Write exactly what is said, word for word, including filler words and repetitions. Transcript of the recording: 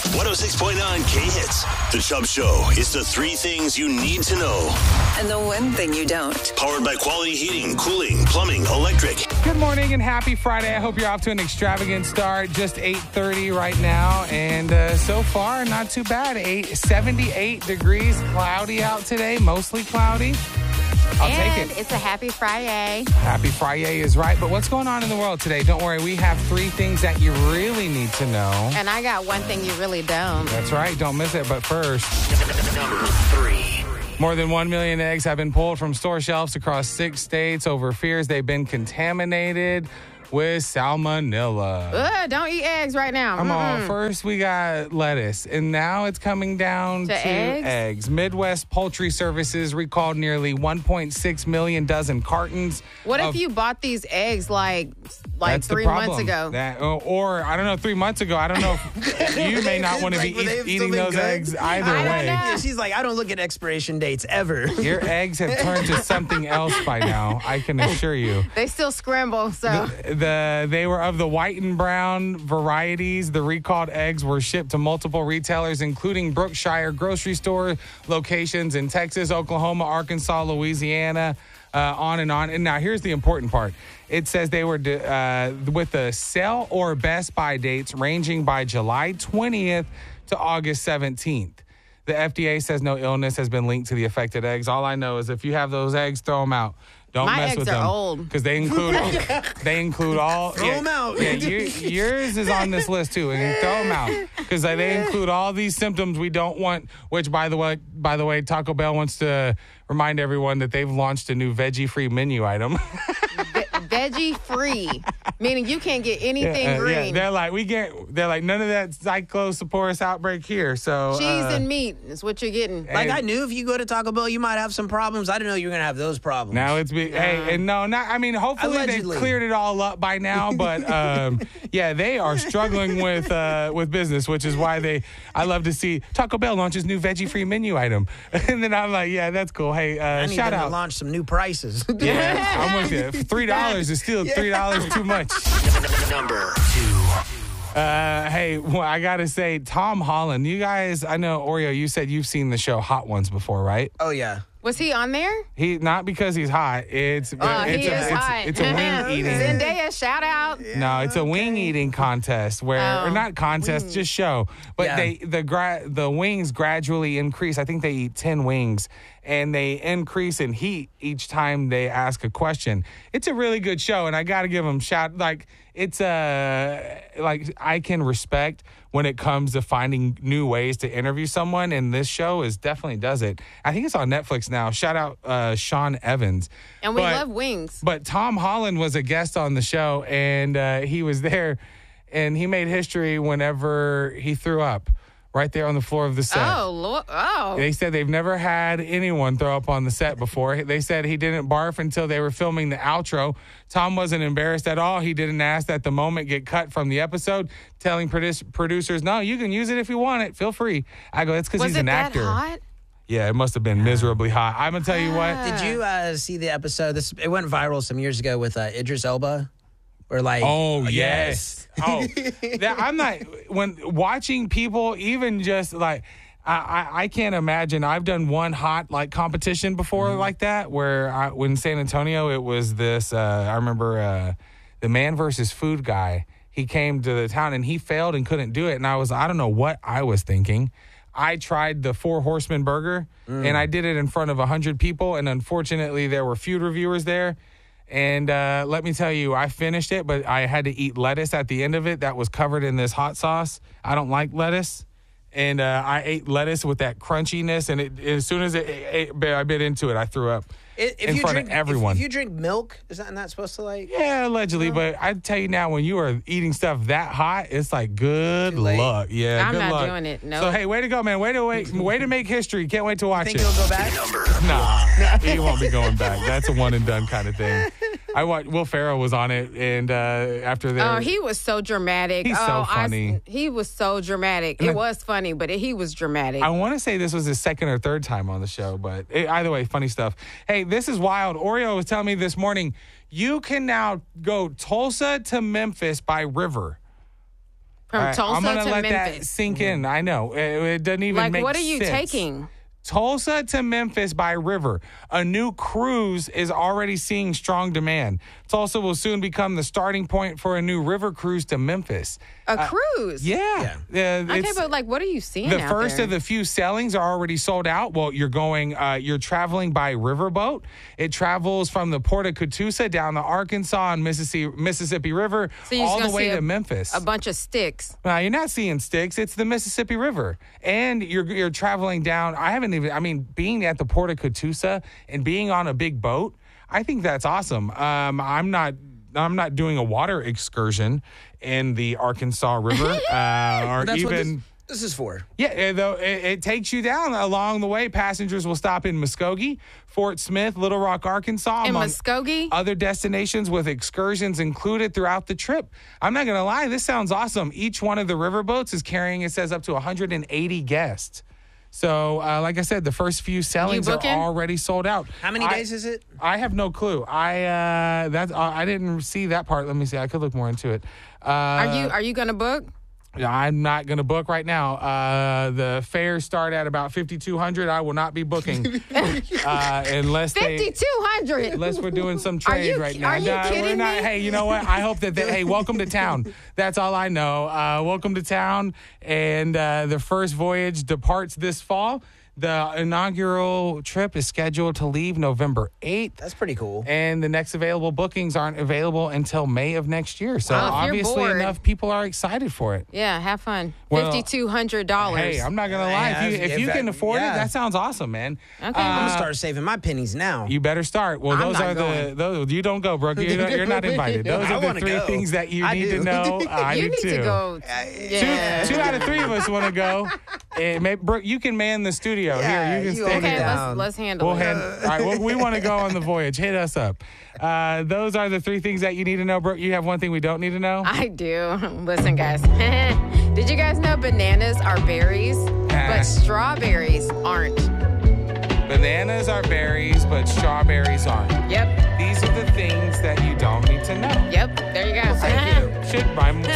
one oh six point nine K-Hits. The Chubb Show is the three things you need to know. And the one thing you don't. Powered by Quality Heating, Cooling, Plumbing, Electric. Good morning and happy Friday. I hope you're off to an extravagant start. Just eight thirty right now. And uh, so far, not too bad. Eight, seventy-eight degrees, cloudy out today, mostly cloudy. I'll and take it. It's a happy Friday. Happy Friday is right. But what's going on in the world today? Don't worry. We have three things that you really need to know. And I got one thing you really don't. That's right. Don't miss it. But first, Number three. more than one million eggs have been pulled from store shelves across six states over fears they've been contaminated with salmonella. Ugh, don't eat eggs right now. Come on. Mm-mm. First, we got lettuce, and now it's coming down to, To eggs? eggs. Midwest Poultry Services recalled nearly one point six million dozen cartons. What of- if you bought these eggs like like That's the three months problem. ago? That, or, or, I don't know, three months ago. I don't know. If, you may not want to Like, be would they eat, have still eating been those good? eggs either I don't way. know. Yeah, she's like, I don't look at expiration dates ever. Your eggs have turned to something else by now, I can assure you. They still scramble, so. The, the they were of the white and brown varieties. The recalled eggs were shipped to multiple retailers, including Brookshire grocery store locations in Texas, Oklahoma, Arkansas, Louisiana, uh, on and on. And now here's the important part. It says they were uh, with the sell or best buy dates ranging by July twentieth to August seventeenth. The F D A says no illness has been linked to the affected eggs. All I know is if you have those eggs, throw them out. Don't My mess eggs with are them old. because they include they include all. Throw yeah, 'em out. Yeah, you, yours is on this list too, and throw them out because they include all these symptoms we don't want. Which, by the way, by the way, Taco Bell wants to remind everyone that they've launched a new veggie-free menu item. Ve- veggie free, meaning you can't get anything Uh, green. they're like we get. They're like none of that Cyclosporus outbreak here. So Cheese uh, and meat is what you're getting. Like, Hey. I knew if you go to Taco Bell, you might have some problems. I didn't know you were going to have those problems. Now it's be hey and no not I mean hopefully Allegedly. they've cleared it all up by now, but um, yeah, they are struggling with uh, with business, which is why they I love to see Taco Bell launches new veggie free menu item, and then I'm like, yeah, that's cool. Hey, uh, I need shout them to out. launch some new prices. Yeah, I'm with you. Three dollars is still three dollars too much. Number two. Uh, hey, well, I gotta say, Tom Holland. You guys, I know Oreo. You said you've seen the show Hot Ones before, right? Oh, yeah. Was he on there? He not because he's hot. It's Oh, it's he a, is it's, hot. it's a wing eating. Zendaya, shout out. No, it's a wing eating contest where, Oh. or not contest, just show. But Yeah. they the gra- the wings gradually increase. I think they eat ten wings, and they increase in heat each time they ask a question. It's a really good show, and I got to give them shout. Like it's a like I can respect when it comes to finding new ways to interview someone, and this show is definitely does it. I think it's on Netflix now. Shout out uh, Sean Evans. And we But- love wings. but Tom Holland was a guest on the show, and uh, he was there, and he made history whenever he threw up right there on the floor of the set. Oh, Lord. Oh. They said they've never had anyone throw up on the set before. They said he didn't barf until they were filming the outro. Tom wasn't embarrassed at all. He didn't ask that the moment get cut from the episode, telling produce- producers, no, you can use it if you want it. Feel free. I go, it's because Was he's it an that actor. hot? Yeah, it must have been miserably hot. I'm going to tell you what. Did you uh, see the episode? This It went viral some years ago with uh, Idris Elba. Where like, Oh yes. oh, that, I'm not when watching people even just like I, I, I can't imagine. I've done one hot like competition before Mm-hmm. like that where I, when San Antonio it was this. Uh, I remember uh, the Man versus Food guy. He came to the town and he failed and couldn't do it. And I was I don't know what I was thinking. I tried the Four Horsemen burger and I did it in front of a hundred people. And unfortunately, there were few reviewers there. And uh, let me tell you, I finished it, but I had to eat lettuce at the end of it that was covered in this hot sauce. I don't like lettuce. And uh, I ate lettuce with that crunchiness. And it, as soon as it, it, it, I bit into it, I threw up if in you front drink, of everyone. If, if you drink milk, is that not supposed to like? Yeah, allegedly. But I tell you now, when you are eating stuff that hot, it's like good Too late. luck. Yeah, I'm good not luck. doing it. No. So hey, way to go, man. Way to wait. Way to make history. Can't wait to watch Think it. you'll go back? Number No, he won't be going back. That's a one and done kind of thing. I watched Will Ferrell was on it, and uh, after that, Oh, he was so dramatic. He's oh, so I- funny. he was so dramatic. And It I- was funny, but he was dramatic. I want to say this was his second or third time on the show, but it, either way, funny stuff. Hey, this is wild. Oreo was telling me this morning, you can now go Tulsa to Memphis by river. From All right, Tulsa I'm gonna to let that Memphis. sink in. I know it, it doesn't even Like, make what are you sense. taking? Tulsa to Memphis by river. A new cruise is already seeing strong demand. Tulsa will soon become the starting point for a new river cruise to Memphis. A cruise? Yeah. yeah. Okay, it's- but like, what are you seeing the out first there? of the few sailings are already sold out. Well, you're going, uh, you're traveling by riverboat. It travels from the Port of Catoosa down the Arkansas and Mississippi, Mississippi River So you're just all the gonna way see to a- Memphis. A bunch of sticks. Now, you're not seeing sticks. It's the Mississippi River. And you're you're traveling down. I haven't even, I mean, being at the Port of Catoosa and being on a big boat, I think that's awesome. Um, I'm not I'm not doing a water excursion in the Arkansas River uh, or That's what even... this, this is for. Yeah, eh, though it, it takes you down along the way. Passengers will stop in Muskogee, Fort Smith, Little Rock, Arkansas, In among Muskogee? other destinations with excursions included throughout the trip. I'm not going to lie, this sounds awesome. Each one of the riverboats is carrying, it says, up to one hundred eighty guests. So, uh, like I said, the first few sailings are booking? already sold out. How many I- days is it? I have no clue. I uh, that uh, I didn't see that part. Let me see. I could look more into it. Uh, Are you are you gonna book? I'm not going to book right now. Uh, the fares start at about fifty-two hundred. I will not be booking uh, unless they Fifty two hundred. unless we're doing some trade you- right now. are you Nah, we're kidding not. me? Hey, you know what? I hope that they, hey, welcome to town. That's all I know. Uh, welcome to town, and uh, the first voyage departs this fall. The inaugural trip is scheduled to leave November eighth. That's pretty cool. And the next available bookings aren't available until May of next year. So Well, if you're obviously bored- enough people are excited for it. Yeah, have fun. Well, Fifty two hundred dollars. Hey, I'm not gonna lie. Yeah, If you, if if you that- can afford yeah. it, that sounds awesome, man. Okay. I'm Uh, gonna start saving my pennies now. You better start. Well, I'm those not are the going. those. You don't go, Brooke. You're not, you're not invited. Those I are the wanna three go. things that you I need do. to know. I you do need too. to go. Yeah. Two, two out of three of us want to go. And maybe, Brooke, you can man the studio. Yeah, Here, you can you stay hold it Okay, here. down. let's let's handle We'll it. hand, all right, well, we want to go on the voyage. Hit us up. Uh, those are the three things that you need to know, Brooke. You have one thing we don't need to know. I do. Listen, guys. Did you guys know bananas are berries, but strawberries aren't? Bananas are berries, but strawberries aren't. Yep. These are the things that you don't need to know. Yep. There you go. Thank you. Should rhyme.